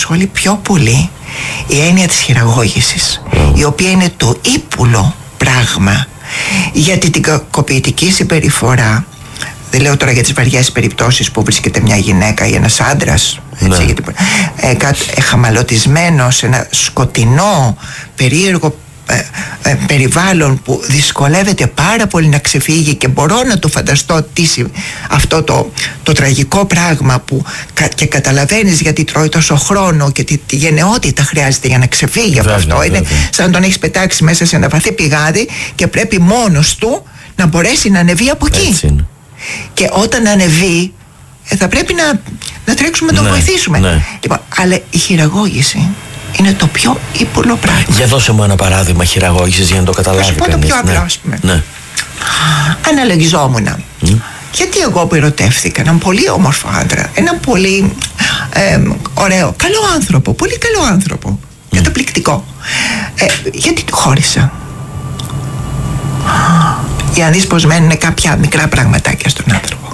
απασχολεί πιο πολύ η έννοια της χειραγώγησης, η οποία είναι το ύπουλο πράγμα, γιατί την κακοποιητική συμπεριφορά, δεν λέω τώρα για τις βαριές περιπτώσεις που βρίσκεται μια γυναίκα ή ένας άντρας, έτσι, χαμαλωτισμένο σε ένα σκοτεινό περίεργο περιβάλλον που δυσκολεύεται πάρα πολύ να ξεφύγει, και μπορώ να το φανταστώ αυτό το τραγικό πράγμα που και καταλαβαίνεις γιατί τρώει τόσο χρόνο και τη γενναιότητα χρειάζεται για να ξεφύγει από αυτό. Είναι σαν να τον έχεις πετάξει μέσα σε ένα βαθύ πηγάδι και πρέπει μόνος του να μπορέσει να ανεβεί από εκεί. Και όταν ανεβεί θα πρέπει να τρέξουμε να τον βοηθήσουμε. Λοιπόν, αλλά η χειραγώγηση είναι το πιο ύπουλο πράγμα. Για δώσε μου ένα παράδειγμα χειραγώγησης για να το καταλάβει κανείς. Θα σου πω το πιο απλό, ας πούμε. Αναλογιζόμουν. Γιατί εγώ που ερωτεύτηκα έναν πολύ όμορφο άντρα, έναν πολύ ωραίο, καλό άνθρωπο, πολύ καλό άνθρωπο, καταπληκτικό, γιατί του χώρισα? Για να δεις πως μένουν κάποια μικρά πραγματάκια στον άνθρωπο.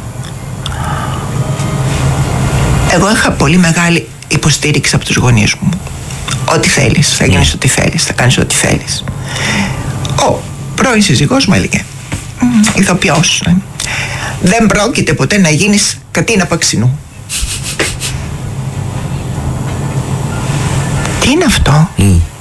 Εγώ είχα πολύ μεγάλη υποστήριξη από τους γονείς μου. Ό,τι θέλεις, θα γίνεις ό,τι θέλεις, θα κάνεις ό,τι θέλεις. Ο πρώην σύζυγός μου έλεγε, ηθοποιός, δεν πρόκειται ποτέ να γίνεις κατίνα παξινού. Τι είναι αυτό?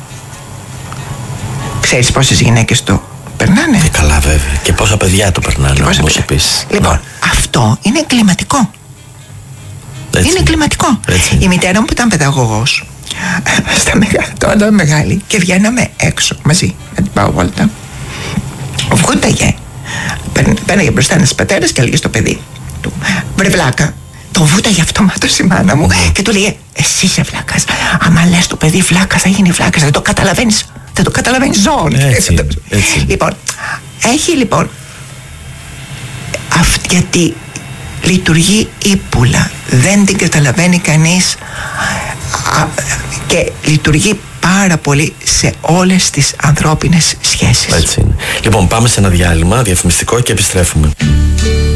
Ξέρεις πόσες γυναίκες το περνάνε? Καλά βέβαια. Και πόσα παιδιά το περνάνε, όπως επίσης. Λοιπόν, αυτό είναι εγκληματικό. Είναι εγκληματικό. Η μητέρα μου που ήταν παιδαγωγός, τώρα μεγάλη, και βγαίναμε έξω μαζί να την πάω βόλτα, βγούταγε, πέναγε μπροστά ένας πατέρας και έλεγε στο παιδί του, βρε βλάκα. Τον βούταγε αυτομάτως η μάνα μου και του λέγε, εσύ είσαι βλάκας. Άμα λες το παιδί βλάκα θα γίνει βλάκας. Δεν το καταλαβαίνεις. Δεν το καταλαβαίνεις ζώο. Λοιπόν, έχει λοιπόν γιατί λειτουργεί ύπουλα, δεν την καταλαβαίνει κανείς και λειτουργεί πάρα πολύ σε όλες τις ανθρώπινες σχέσεις. Έτσι είναι. Λοιπόν, πάμε σε ένα διάλειμμα διαφημιστικό και επιστρέφουμε.